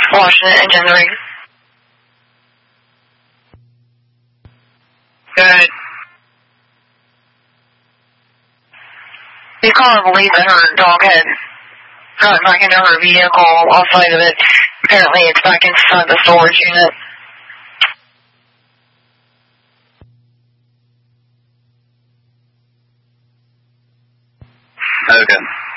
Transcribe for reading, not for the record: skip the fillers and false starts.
Washing it and gendering. Good. The caller believes that her dog had gotten back into her vehicle outside of it. Apparently it's back inside the storage unit. Okay.